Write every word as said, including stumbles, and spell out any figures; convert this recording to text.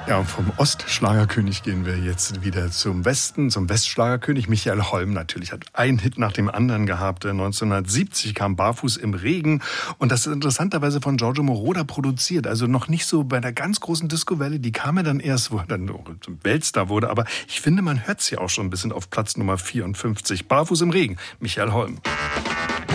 Ja, und vom Ostschlagerkönig gehen wir jetzt wieder zum Westen, zum Westschlagerkönig. Michael Holm natürlich hat einen Hit nach dem anderen gehabt. neunzehnhundertsiebzig kam Barfuß im Regen und das ist interessanterweise von Giorgio Moroder produziert. Also noch nicht so bei der ganz großen Disco-Welle, die kam ja dann erst, wo er dann zum Weltstar wurde. Aber ich finde, man hört es ja auch schon ein bisschen auf Platz Nummer vierundfünfzig. Barfuß im Regen, Michael Holm.